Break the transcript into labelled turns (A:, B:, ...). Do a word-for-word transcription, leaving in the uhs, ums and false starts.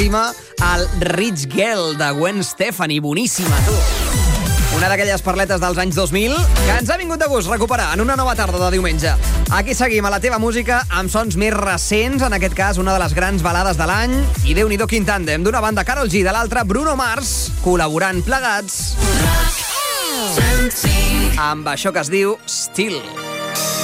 A: El Rich Girl de Gwen Stefani, boníssima, tu. Una d'aquelles perletes dels anys dos mil que ens ha vingut de gust recuperar en una nova tarda de diumenge. Aquí seguim a la teva música amb sons més recents, en aquest cas una de les grans balades de l'any, i Déu-n'hi-do quin tàndem, d'una banda Karol G, de l'altra Bruno Mars, col·laborant plegats amb això que es diu Still.